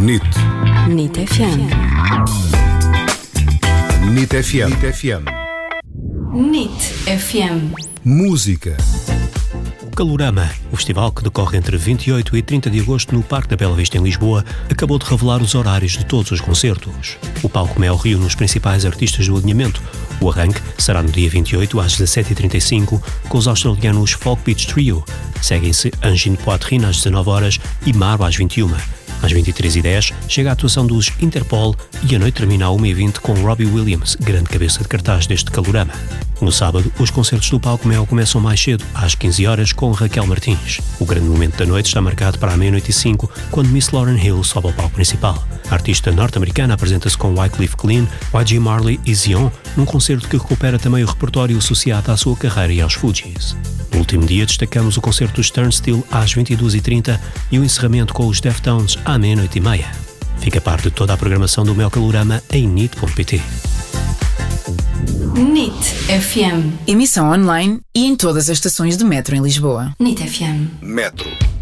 NIT. NIT FM. NIT FM. NIT FM. NIT FM. Música. O Calorama, o festival que decorre entre 28 e 30 de agosto no Parque da Bela Vista em Lisboa, acabou de revelar os horários de todos os concertos. O palco Mel reúne os principais artistas do alinhamento. O arranque será no dia 28 às 17h35 com os australianos Folk Beach Trio. Seguem-se Angine Poitrine às 19 horas e Maro às 21. Às 23h10 chega a atuação dos Interpol e a noite termina às 1h20 com Robbie Williams, grande cabeça de cartaz deste Calorama. No sábado, os concertos do Palco Mel começam mais cedo, às 15 horas, com Raquel Martins. O grande momento da noite está marcado para a 00:05, quando Miss Lauryn Hill sobe ao palco principal. A artista norte-americana apresenta-se com Wycliffe Jean, YG Marley e Zion, num concerto que recupera também o repertório associado à sua carreira e aos Fugees. No último dia destacamos o concerto dos Turnstile às 22h30 e o encerramento com os Deftones à 00:30. Fica a par de toda a programação do Mel Calorama em NIT.pt. NIT FM. Emissão online e em todas as estações de metro em Lisboa. NIT FM. Metro.